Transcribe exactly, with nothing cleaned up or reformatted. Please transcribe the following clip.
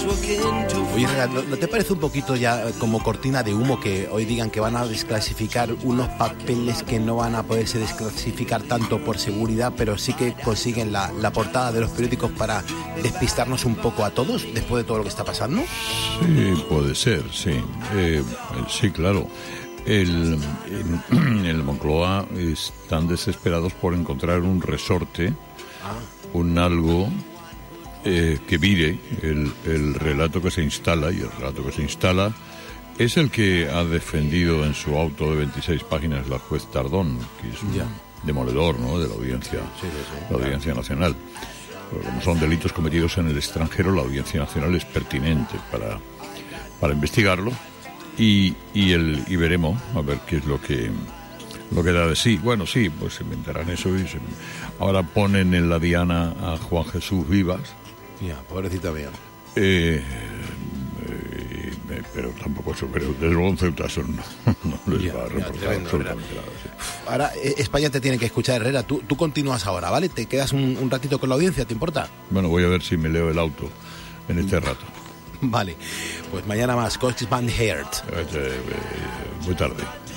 Oye, ¿no, ¿no te parece un poquito ya como cortina de humo que hoy digan que van a desclasificar unos papeles que no van a poderse desclasificar tanto por seguridad, pero sí que consiguen la, la portada de los periódicos para despistarnos un poco a todos después de todo lo que está pasando? Sí, puede ser, sí. Eh, sí, claro. El, en, el Moncloa están desesperados por encontrar un resorte, ah. un algo eh, que vire el, el relato que se instala, y el relato que se instala es el que ha defendido en su auto de veintiséis páginas la juez Tardón, que es un ya. demoledor, ¿no?, de la audiencia, sí, sí, sí, la audiencia claro. nacional. Pero como son delitos cometidos en el extranjero, la audiencia nacional es pertinente para, para investigarlo. Y, y el y veremos a ver qué es lo que lo que da de sí. Bueno, sí, pues se inventarán eso y se, ahora ponen en la diana a Juan Jesús Vivas. Ya, pobrecito mío. Eh, eh, eh, pero tampoco eso creo. Desde luego en Ceutaso no, no les ya, va a reportar ya, tremendo, absolutamente nada. Sí. Ahora eh, España te tiene que escuchar, Herrera. Tú, tú continúas ahora, ¿vale? Te quedas un, un ratito con la audiencia, ¿te importa? Bueno, voy a ver si me leo el auto en este rato. Vale, pues mañana más, Coach's Band Heart. Eh, eh, muy tarde.